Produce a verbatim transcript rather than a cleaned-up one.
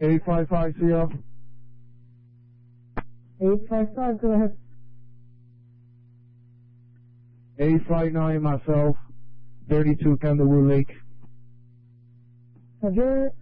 eight five five, C L. eight five five, go ahead. eight five nine, myself, thirty-two Kangaroo Lake. Roger.